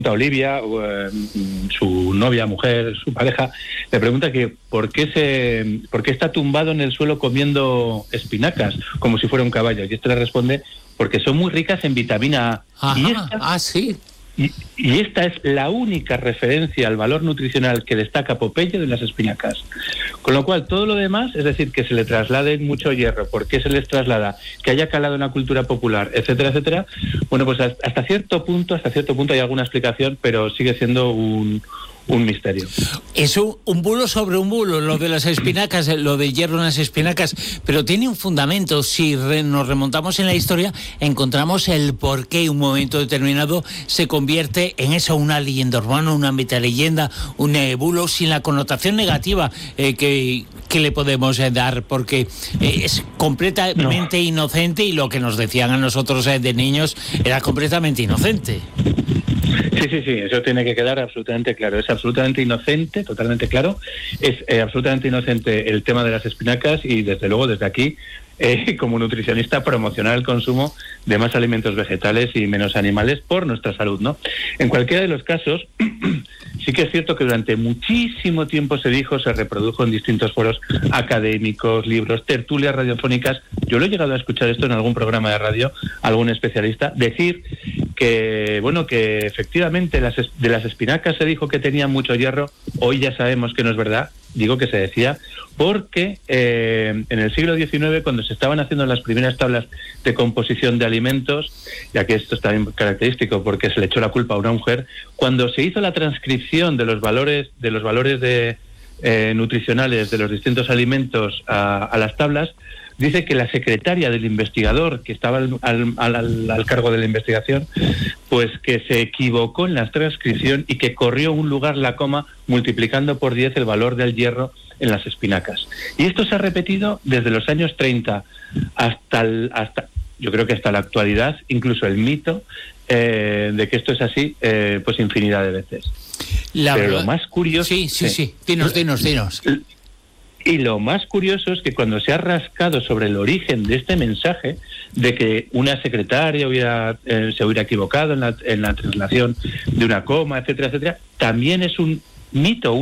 a Olivia, su novia, mujer, su pareja, le pregunta que por qué está tumbado en el suelo comiendo espinacas, como si fuera un caballo. Y este le responde, porque son muy ricas en vitamina A. Sí. Y esta es la única referencia al valor nutricional que destaca Popeye de las espinacas. Con lo cual, todo lo demás, es decir, que se le traslade mucho hierro, por qué se les traslada, que haya calado en la cultura popular, etcétera, etcétera, bueno, pues hasta cierto punto hay alguna explicación, pero sigue siendo un misterio. Es un bulo sobre un bulo, lo de las espinacas, lo de hierro en las espinacas, pero tiene un fundamento. Si nos remontamos en la historia, encontramos el por qué un momento determinado se convierte en eso, una leyenda urbana, una metaleyenda, un bulo, sin la connotación negativa que le podemos dar, porque es completamente inocente, y lo que nos decían a nosotros de niños era completamente inocente. Sí, eso tiene que quedar absolutamente claro. Es absolutamente inocente, totalmente claro. Es absolutamente inocente el tema de las espinacas, y desde luego desde aquí, como nutricionista, promocionar el consumo de más alimentos vegetales y menos animales por nuestra salud, ¿no? En cualquiera de los casos, sí que es cierto que durante muchísimo tiempo se reprodujo en distintos foros académicos, libros, tertulias radiofónicas. Yo lo he llegado a escuchar esto en algún programa de radio, algún especialista, decir que efectivamente de las espinacas se dijo que tenían mucho hierro. Hoy ya sabemos que no es verdad. Digo que se decía porque en el siglo XIX, cuando se estaban haciendo las primeras tablas de composición de alimentos, ya que esto es también característico porque se le echó la culpa a una mujer, cuando se hizo la transcripción de los valores nutricionales de los distintos alimentos a las tablas, dice que la secretaria del investigador que estaba al cargo de la investigación, pues que se equivocó en la transcripción y que corrió un lugar la coma, multiplicando por 10 el valor del hierro en las espinacas. Y esto se ha repetido desde los años 30 hasta yo creo que hasta la actualidad, incluso el mito de que esto es así, pues infinidad de veces. Pero lo más curioso... Sí. Dinos. Y lo más curioso es que cuando se ha rascado sobre el origen de este mensaje, de que una secretaria se hubiera equivocado en la traslación de una coma, etcétera, etcétera, también es un mito,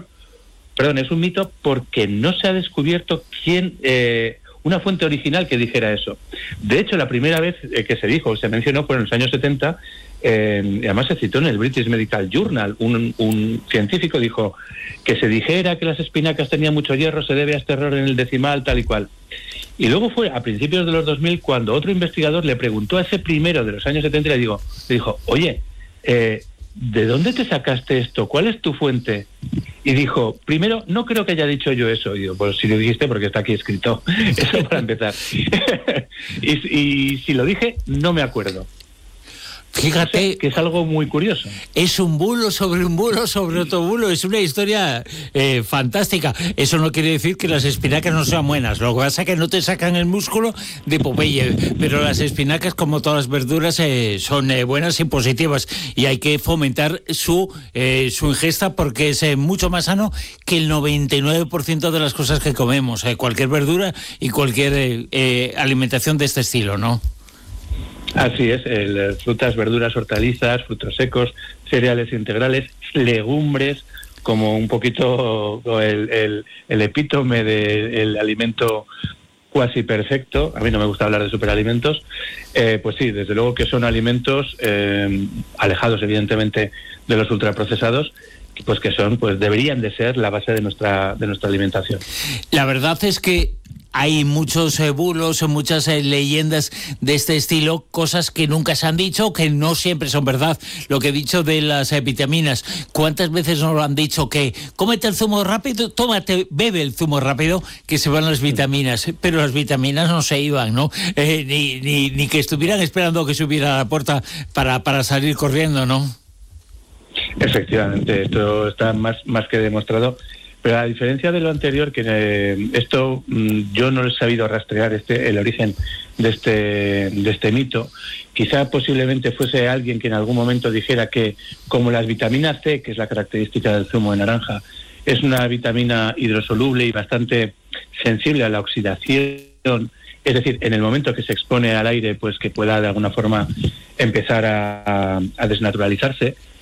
es un mito porque no se ha descubierto una fuente original que dijera eso. De hecho, la primera vez que se mencionó fue en los años 70, además se citó en el British Medical Journal, un científico dijo que se dijera que las espinacas tenían mucho hierro se debe a este error en el decimal, tal y cual. Y luego fue a principios de los 2000 cuando otro investigador le preguntó a ese primero de los años 70 y le dijo, oye, ¿de dónde te sacaste esto? ¿Cuál es tu fuente? Y dijo, primero, no creo que haya dicho yo eso. Y digo, pues si lo dijiste porque está aquí escrito. Eso para empezar. y si lo dije, no me acuerdo. Fíjate, o sea, que es algo muy curioso. Es un bulo sobre otro bulo. Es una historia fantástica. Eso no quiere decir que las espinacas no sean buenas. Lo que pasa es que no te sacan el músculo de Popeye. Pero las espinacas, como todas las verduras, son buenas y positivas. Y hay que fomentar su ingesta porque es mucho más sano que el 99% de las cosas que comemos. Cualquier verdura y cualquier alimentación de este estilo, ¿no? Así es, frutas, verduras, hortalizas, frutos secos, cereales integrales, legumbres, como un poquito el epítome del alimento cuasi perfecto. A mí no me gusta hablar de superalimentos. Pues sí, desde luego que son alimentos alejados evidentemente de los ultraprocesados, pues que deberían de ser la base de nuestra alimentación. La verdad es que hay muchos bulos, muchas leyendas de este estilo, cosas que nunca se han dicho, que no siempre son verdad. Lo que he dicho de las vitaminas, ¿cuántas veces nos lo han dicho? Que cómete el zumo rápido, bebe el zumo rápido, que se van las vitaminas. Pero las vitaminas no se iban, ¿no? Ni que estuvieran esperando que subiera a la puerta para salir corriendo, ¿no? Efectivamente, esto está más que demostrado. Pero a diferencia de lo anterior, que esto yo no he sabido rastrear el origen de este mito, quizá posiblemente fuese alguien que en algún momento dijera que como la vitamina C, que es la característica del zumo de naranja, es una vitamina hidrosoluble y bastante sensible a la oxidación, es decir, en el momento que se expone al aire, pues que pueda de alguna forma empezar a desnaturalizarse,